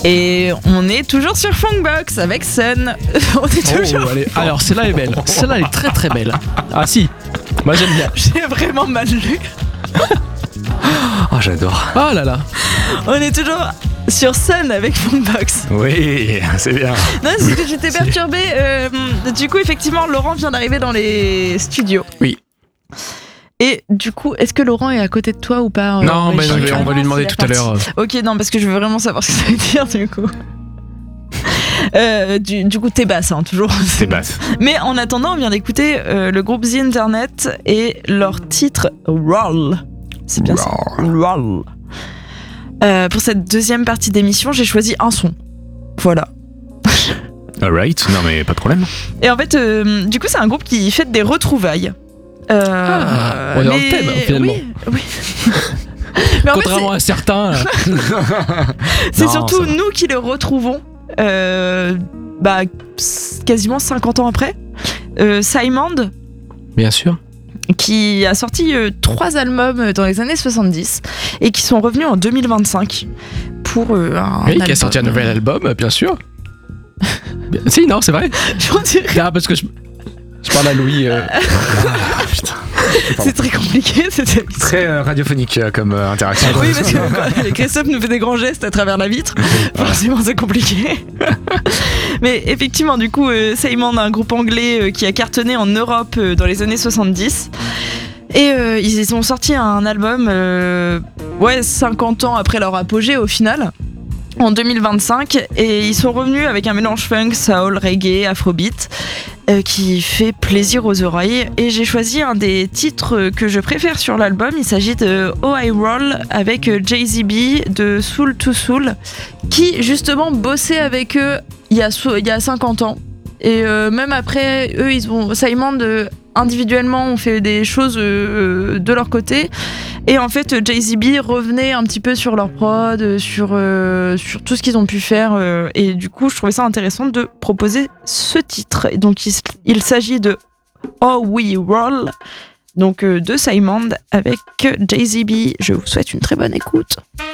Et on est toujours sur Funkbox avec Sun. On est toujours. Allez. Alors celle-là est belle. Celle-là est très très belle. Ah si, moi j'aime bien. J'ai vraiment mal lu. Oh, j'adore. Oh là là. On est toujours sur Sun avec Funkbox. Oui, c'est bien. Non, c'est que j'étais perturbée. Du coup, effectivement, Laurent vient d'arriver dans les studios. Oui. Et du coup, est-ce que Laurent est à côté de toi ou pas Non, mais on va lui demander tout à l'heure. Ok, non, parce que je veux vraiment savoir ce que ça veut dire du coup. Du coup, t'es basse, hein, toujours. C'est basse. Mais en attendant, on vient d'écouter le groupe The Internet et leur titre Roll. C'est bien ça. Roll. Pour cette deuxième partie d'émission, j'ai choisi un son. Voilà. Alright, non mais pas de problème. Et en fait, du coup, c'est un groupe qui fête des retrouvailles. On est dans le thème, finalement. Oui. Mais en Contrairement fait, à certains. Là. c'est Non, surtout ça va. nous qui les retrouvons quasiment 50 ans après. Simon, Bien sûr. qui a sorti 3 albums dans les années 70 et qui sont revenus en 2025 pour un Oui, album. qui a sorti un nouvel album, bien sûr. Si, non, c'est vrai. On dirait- Ah, parce que je parle à Louis. Putain. C'est très compliqué cette émission. Très radiophonique comme interaction. Oui, parce que quand Christophe nous fait des grands gestes à travers la vitre, forcément c'est compliqué. Mais effectivement, du coup, Simon, un groupe anglais qui a cartonné en Europe dans les années 70. Et ils ont sorti un album 50 ans après leur apogée au final, en 2025. Et ils sont revenus avec un mélange funk, soul, reggae, afrobeat qui fait plaisir aux oreilles. Et j'ai choisi un des titres que je préfère sur l'album. Il s'agit de Oh I Roll avec Jay-Z B de Soul to Soul, qui justement bossait avec eux il y a 50 ans. Et même après, eux, Simon individuellement ont fait des choses de leur côté. Et en fait, Jay-Z B revenait un petit peu sur leur prod, sur tout ce qu'ils ont pu faire. Et du coup, je trouvais ça intéressant de proposer ce titre. Et donc, il s'agit de Oh We Roll, donc de Simon avec Jay-Z B. Je vous souhaite une très bonne écoute.